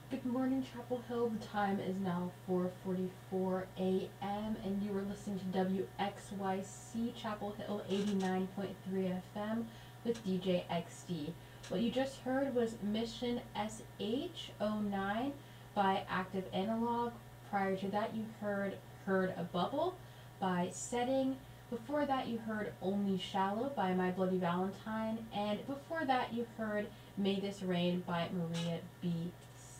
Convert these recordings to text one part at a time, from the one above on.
Good morning, Chapel Hill. The time is now 4:44 a.m. and you are listening to WXYC Chapel Hill 89.3 FM with DJ XD. What you just heard was Mission SH09 by Active Analog. Prior to that, you heard a Bubble by Setting. Before that, you heard Only Shallow by My Bloody Valentine, and before that, you heard May This Rain by Maria B.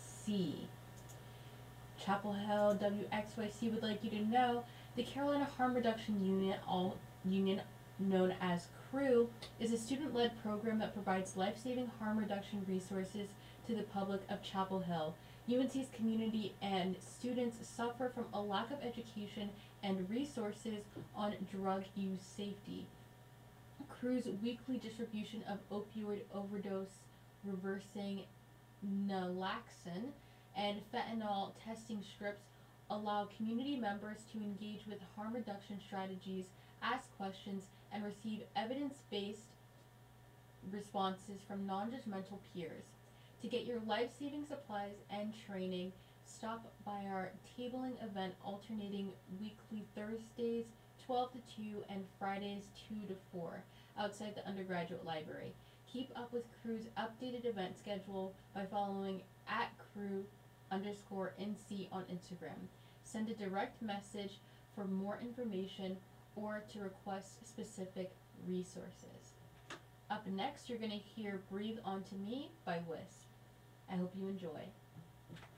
Chapel Hill WXYC would like you to know the Carolina Harm Reduction Union, known as CREW, is a student-led program that provides life-saving harm reduction resources to the public of Chapel Hill. UNC's community and students suffer from a lack of education and resources on drug use safety. CREW's weekly distribution of opioid overdose reversing naloxone and fentanyl testing strips allow community members to engage with harm reduction strategies, ask questions, and receive evidence-based responses from non-judgmental peers. To get your life-saving supplies and training, stop by our tabling event alternating weekly Thursdays 12 to 2 and Fridays 2 to 4 outside the undergraduate library. Keep up with CREW's updated event schedule by following at CREW_NC on Instagram. Send a direct message for more information or to request specific resources. Up next, you're going to hear Breathe Onto Me by Wisp. I hope you enjoy.